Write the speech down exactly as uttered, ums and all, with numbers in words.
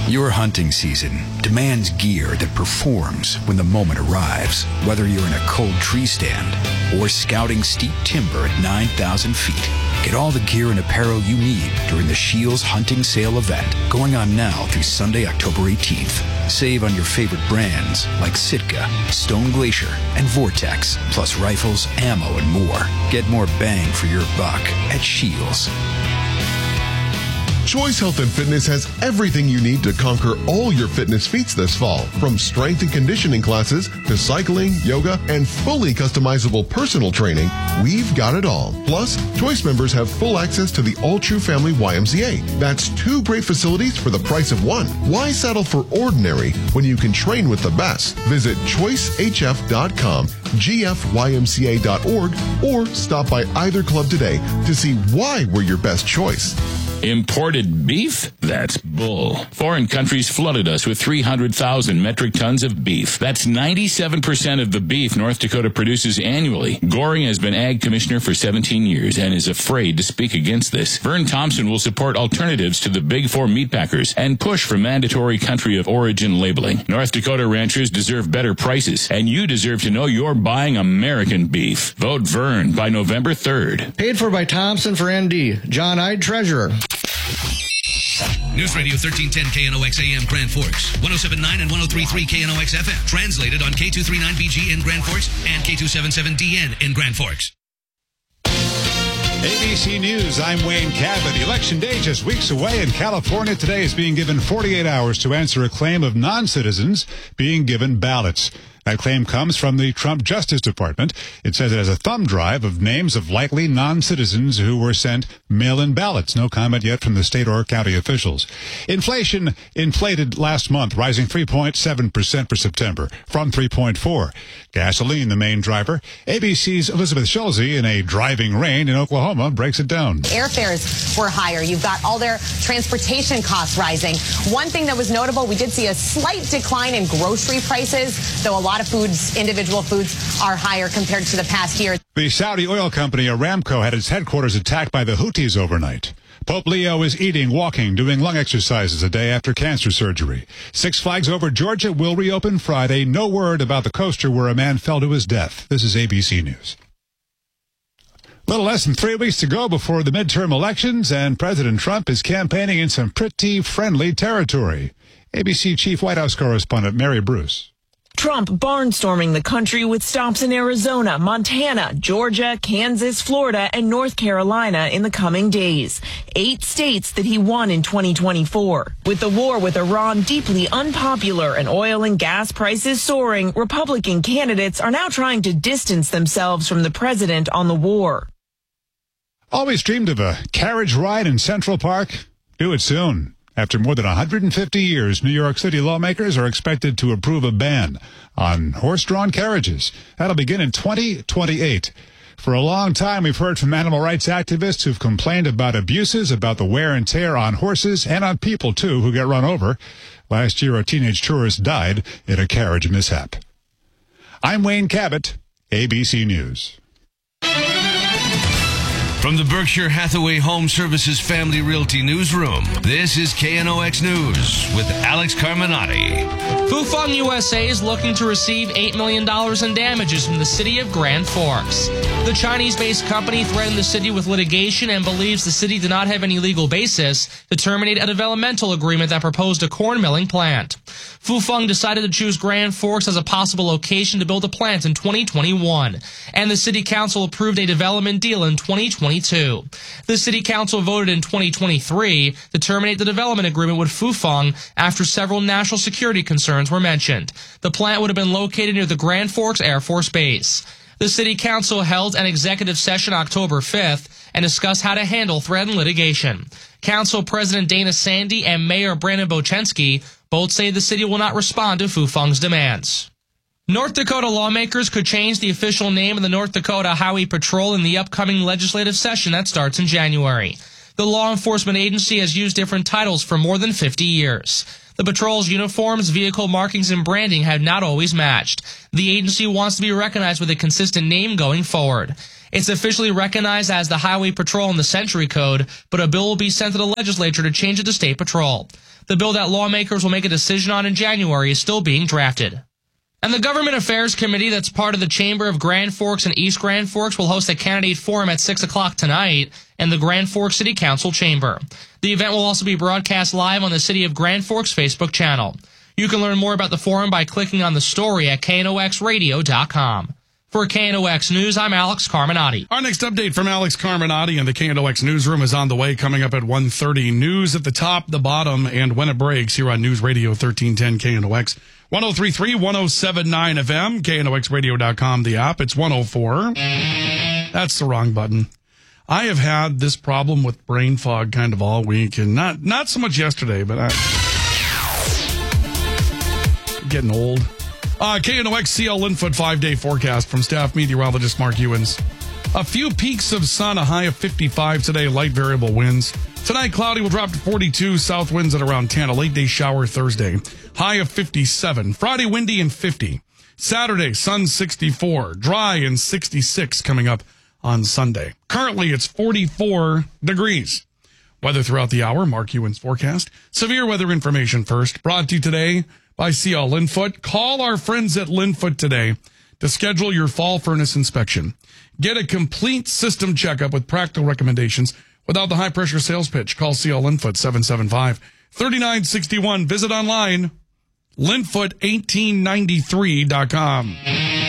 Your hunting season demands gear that performs when the moment arrives. Whether you're in a cold tree stand or scouting steep timber at nine thousand feet, get all the gear and apparel you need during the Scheels Hunting Sale event, going on now through Sunday, October eighteenth. Save on your favorite brands like Sitka, Stone Glacier, and Vortex, plus rifles, ammo, and more. Get more bang for your buck at Scheels. Choice Health and Fitness has everything you need to conquer all your fitness feats this fall. From strength and conditioning classes to cycling, yoga, and fully customizable personal training, we've got it all. Plus, Choice members have full access to the All True Family Y M C A. That's two great facilities for the price of one. Why settle for ordinary when you can train with the best? Visit choice h f dot com, g f y m c a dot org, or stop by either club today to see why we're your best choice. Imported beef? That's bull. Foreign countries flooded us with three hundred thousand metric tons of beef. That's ninety-seven percent of the beef North Dakota produces annually. Goring has been ag commissioner for seventeen years and is afraid to speak against this. Vern Thompson will support alternatives to the big four meatpackers and push for mandatory country of origin labeling. North Dakota ranchers deserve better prices, and you deserve to know you're buying American beef. Vote Vern by November third. Paid for by Thompson for N D. John Ide, Treasurer. News Radio thirteen ten K N O X A M Grand Forks, one oh seven point nine and one oh three point three K N O X F M. Translated on K two thirty-nine B G in Grand Forks and K two seventy-seven D N in Grand Forks. A B C News, I'm Wayne Cabot. Election day just weeks away, and California today is being given forty-eight hours to answer a claim of non-citizens being given ballots. That claim comes from the Trump Justice Department. It says it has a thumb drive of names of likely non-citizens who were sent mail-in ballots. No comment yet from the state or county officials. Inflation inflated last month, rising three point seven percent for September from three point four. Gasoline, the main driver. A B C's Elizabeth Schulze, in a driving rain in Oklahoma, breaks it down. Airfares were higher. You've got all their transportation costs rising. One thing that was notable, we did see a slight decline in grocery prices, though a lot of foods, individual foods, are higher compared to the past year. The Saudi oil company Aramco had its headquarters attacked by the Houthis overnight. Pope Leo is eating, walking, doing lung exercises a day after cancer surgery. Six Flags Over Georgia will reopen Friday. No word about the coaster where a man fell to his death. This is A B C News. A little less than three weeks to go before the midterm elections, and President Trump is campaigning in some pretty friendly territory. A B C Chief White House correspondent Mary Bruce. Trump barnstorming the country with stops in Arizona, Montana, Georgia, Kansas, Florida, and North Carolina in the coming days. Eight states that he won in twenty twenty-four. With the war with Iran deeply unpopular and oil and gas prices soaring, Republican candidates are now trying to distance themselves from the president on the war. Always dreamed of a carriage ride in Central Park? Do it soon. After more than one hundred fifty years, New York City lawmakers are expected to approve a ban on horse-drawn carriages. That'll begin in twenty twenty-eight. For a long time, we've heard from animal rights activists who've complained about abuses, about the wear and tear on horses and on people, too, who get run over. Last year, a teenage tourist died in a carriage mishap. I'm Wayne Cabot, A B C News. From the Berkshire Hathaway Home Services Family Realty Newsroom, this is K N O X News with Alex Carminati. Fufeng U S A is looking to receive eight million dollars in damages from the city of Grand Forks. The Chinese-based company threatened the city with litigation and believes the city did not have any legal basis to terminate a developmental agreement that proposed a corn milling plant. Fufeng decided to choose Grand Forks as a possible location to build a plant in twenty twenty-one, and the city council approved a development deal in twenty twenty-two. The city council voted in twenty twenty-three to terminate the development agreement with Fufeng after several national security concerns were mentioned. The plant would have been located near the Grand Forks Air Force Base. The city council held an executive session October fifth and discussed how to handle threatened litigation. Council President Dana Sandy and Mayor Brandon Bochensky both say the city will not respond to Fufeng's demands. North Dakota lawmakers could change the official name of the North Dakota Highway Patrol in the upcoming legislative session that starts in January. The law enforcement agency has used different titles for more than fifty years. The patrol's uniforms, vehicle markings, and branding have not always matched. The agency wants to be recognized with a consistent name going forward. It's officially recognized as the Highway Patrol in the Century Code, but a bill will be sent to the legislature to change it to State Patrol. The bill that lawmakers will make a decision on in January is still being drafted. And the Government Affairs Committee that's part of the Chamber of Grand Forks and East Grand Forks will host a candidate forum at six o'clock tonight in the Grand Forks City Council chamber. The event will also be broadcast live on the City of Grand Forks Facebook channel. You can learn more about the forum by clicking on the story at K N O X radio dot com. For K N O X News, I'm Alex Carminati. Our next update from Alex Carminati in the K N O X Newsroom is on the way, coming up at one thirty. News at the top, the bottom, and when it breaks here on News Radio thirteen ten K N O X. one oh three point three, one oh seven point nine F M, K N O X radio dot com, the app. It's one oh four. That's the wrong button. I have had this problem with brain fog kind of all week, and not, not so much yesterday, but I'm getting old. Uh, K N O X C L Linfoot five-day forecast from staff meteorologist Mark Ewens. A few peaks of sun, a high of fifty-five today, light variable winds. Tonight, cloudy will drop to forty-two, south winds at around ten, a late-day shower Thursday. High of fifty-seven. Friday, windy and fifty. Saturday, sun sixty-four, dry and sixty-six coming up on Sunday. Currently, it's forty-four degrees. Weather throughout the hour, Mark Ewens forecast. Severe weather information first, brought to you today by C L Linfoot. Call our friends at Linfoot today to schedule your fall furnace inspection. Get a complete system checkup with practical recommendations without the high-pressure sales pitch. Call C L Linfoot, seven seven five, three nine six one. Visit online, linfoot eighteen ninety-three dot com.